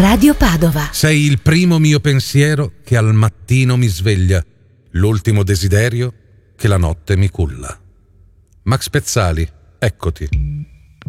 Radio Padova. Sei il primo mio pensiero che al mattino mi sveglia, l'ultimo desiderio che la notte mi culla. Max Pezzali, eccoti.